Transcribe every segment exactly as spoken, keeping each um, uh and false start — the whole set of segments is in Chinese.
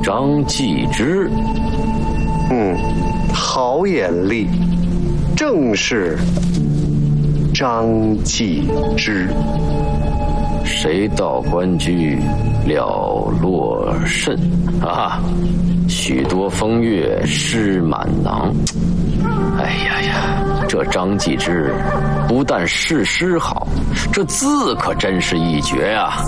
张继之。 嗯，好眼力，正是张继之。 谁道官居了落甚啊？许多风月诗满囊。哎呀呀，这张继之不但诗诗好，这字可真是一绝啊！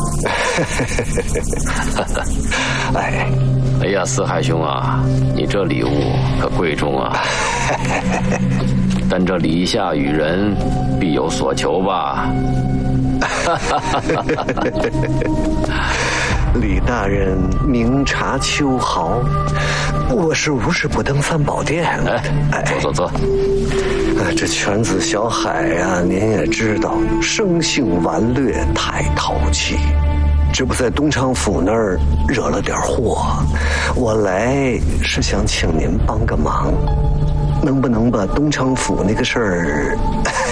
哎， 哎呀，四海兄啊，你这礼物可贵重啊！但这礼下与人，必有所求吧？ 李大人明察秋毫，我是无事不登三宝殿。 哎，坐坐坐。 哎，这犬子小海呀、啊，您也知道，生性顽劣，太淘气。这不在东昌府那儿惹了点祸，我来是想请您帮个忙，能不能把东昌府那个事儿？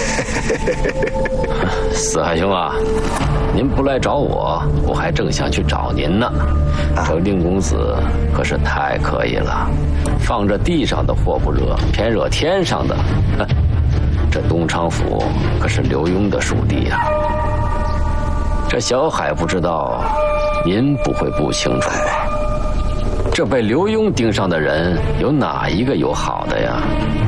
四海兄啊，您不来找我，我还正想去找您呢。这令公子可是太可以了，放着地上的祸不惹，偏惹天上的。这东昌府可是刘墉的属地呀、啊。这小海不知道，您不会不清楚吧？这被刘墉盯上的人，有哪一个有好的呀？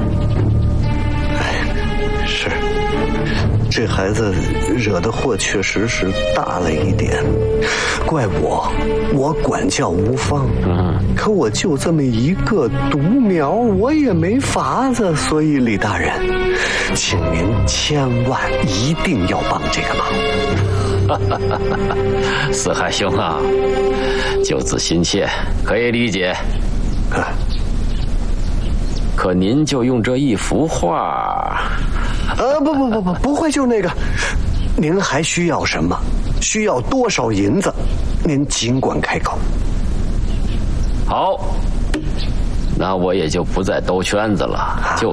哎，是。这孩子惹的祸确实是大了一点，怪我，我管教无方。嗯，可我就这么一个独苗，我也没法子。所以李大人，请您千万一定要帮这个忙。 四海兄啊，救子心切，可以理解。啊，可您就用这一幅画。 呃，不不不不，不会就那个。您还需要什么？需要多少银子？您尽管开口。 好，那我也就不再兜圈子了，就